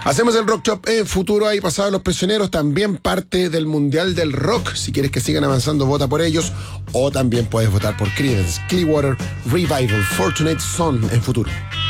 Hacemos el Rock Chop en Futuro, ahí pasados los prisioneros, también parte del Mundial del Rock. Si quieres que sigan avanzando, vota por ellos. O también puedes votar por Creedence Clearwater Revival, Fortunate Son en Futuro.